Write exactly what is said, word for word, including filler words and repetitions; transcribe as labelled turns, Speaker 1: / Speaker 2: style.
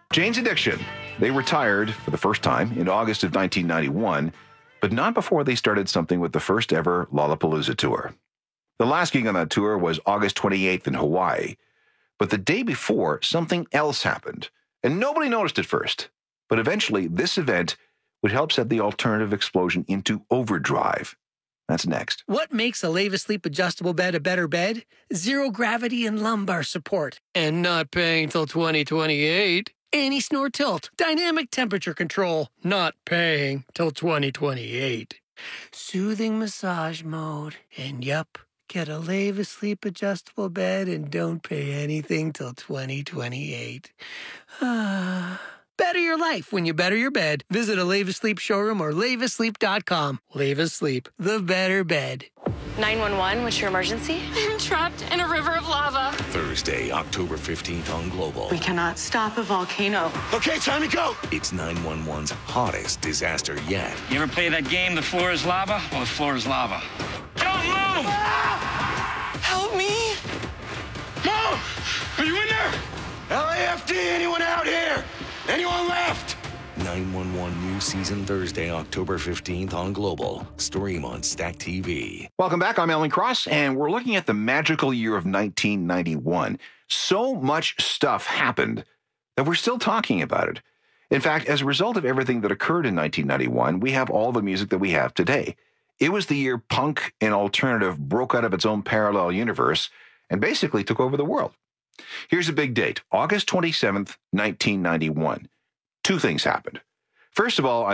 Speaker 1: Jane's Addiction. They retired for the first time in August of nineteen ninety-one, but not before they started something with the first ever Lollapalooza tour. The last gig on that tour was August twenty-eighth in Hawaii, but the day before, something else happened, and nobody noticed at first. But eventually, this event would help set the alternative explosion into overdrive. That's next.
Speaker 2: What makes a Leva Sleep adjustable bed a better bed? Zero gravity and lumbar support. And not paying till twenty twenty-eight. Anti-snore tilt, dynamic temperature control, not paying till twenty twenty-eight. Soothing massage mode, and yup, get a Leva Sleep adjustable bed and don't pay anything till twenty twenty-eight. Ah. Better your life when you better your bed. Visit a Leva Sleep showroom or leva sleep dot com. Leva Sleep, the better bed.
Speaker 3: nine one one, what's your emergency?
Speaker 4: I'm trapped in a river of lava.
Speaker 5: Thursday, October fifteenth on Global.
Speaker 6: We cannot stop a volcano.
Speaker 5: Okay, time to go. It's nine one one's hottest disaster yet.
Speaker 7: You ever play that game, The Floor is Lava? Well, the floor is lava. Don't move!
Speaker 6: Ah! Help me!
Speaker 7: Mo! Are you in there?
Speaker 5: L A F D, anyone out here? Anyone left? nine one one new season Thursday, October fifteenth on Global. Stream on Stack T V.
Speaker 1: Welcome back. I'm Alan Cross, and we're looking at the magical year of nineteen ninety-one. So much stuff happened that we're still talking about it. In fact, as a result of everything that occurred in nineteen ninety-one, we have all the music that we have today. It was the year punk and alternative broke out of its own parallel universe and basically took over the world. Here's a big date, August twenty-seventh, nineteen ninety-one. Two things happened. First of all,